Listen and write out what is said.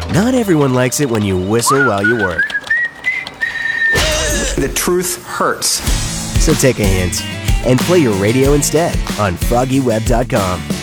Not everyone likes it when you whistle while you work. The truth hurts. So take a hint and play your radio instead on FroggyWeb.com.